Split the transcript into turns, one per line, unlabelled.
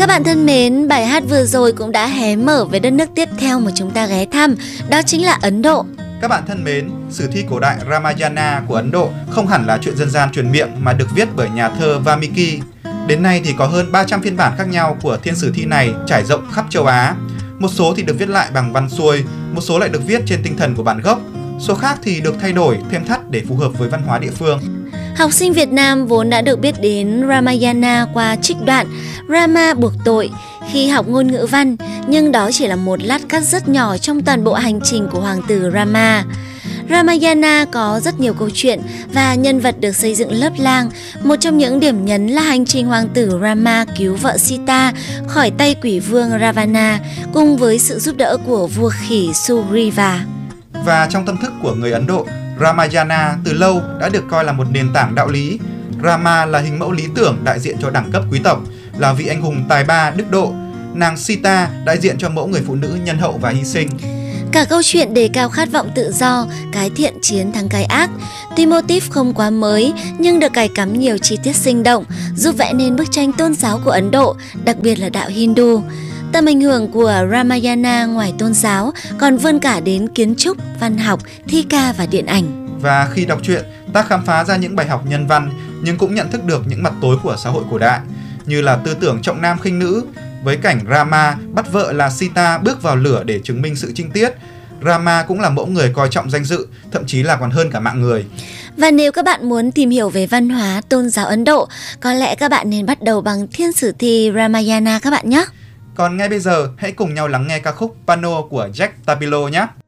Các bạn thân mến, bài hát vừa rồi cũng đã hé mở về đất nước tiếp theo mà chúng ta ghé thăm, đó chính là Ấn Độ.
Các bạn thân mến, sử thi cổ đại Ramayana của Ấn Độ không hẳn là chuyện dân gian truyền miệng mà được viết bởi nhà thơ Valmiki. Đến nay thì có hơn 300 phiên bản khác nhau của thiên sử thi này trải rộng khắp châu Á. Một số thì được viết lại bằng văn xuôi, một số lại được viết trên tinh thần của bản gốc. Số khác thì được thay đổi, thêm thắt để phù hợp với văn hóa địa phương.
Học sinh Việt Nam vốn đã được biết đến Ramayana qua trích đoạn Rama buộc tội khi học ngôn ngữ văn, nhưng đó chỉ là một lát cắt rất nhỏ trong toàn bộ hành trình của hoàng tử Rama. Ramayana có rất nhiều câu chuyện và nhân vật được xây dựng lớp lang. Một trong những điểm nhấn là hành trình hoàng tử Rama cứu vợ Sita khỏi tay quỷ vương Ravana cùng với sự giúp đỡ của vua khỉ Sugriva.
Và trong tâm thức của người Ấn Độ, Ramayana từ lâu đã được coi là một nền tảng đạo lý. Rama là hình mẫu lý tưởng đại diện cho đẳng cấp quý tộc, là vị anh hùng tài ba đức độ. Nàng Sita đại diện cho mẫu người phụ nữ nhân hậu và hy sinh.
Cả câu chuyện đề cao khát vọng tự do, cái thiện chiến thắng cái ác. Tuy mô típ không quá mới nhưng được cài cắm nhiều chi tiết sinh động, giúp vẽ nên bức tranh tôn giáo của Ấn Độ, đặc biệt là đạo Hindu. Tầm ảnh hưởng của Ramayana ngoài tôn giáo còn vươn cả đến kiến trúc, văn học, thi ca và điện ảnh.
Và khi đọc truyện, ta khám phá ra những bài học nhân văn nhưng cũng nhận thức được những mặt tối của xã hội cổ đại, như là tư tưởng trọng nam khinh nữ, với cảnh Rama bắt vợ là Sita bước vào lửa để chứng minh sự trinh tiết. Rama cũng là mẫu người coi trọng danh dự, thậm chí là còn hơn cả mạng người.
Và nếu các bạn muốn tìm hiểu về văn hóa tôn giáo Ấn Độ, có lẽ các bạn nên bắt đầu bằng thiên sử thi Ramayana các bạn nhé.
Còn ngay bây giờ, hãy cùng nhau lắng nghe ca khúc Pano của Jack Tapilo nhé.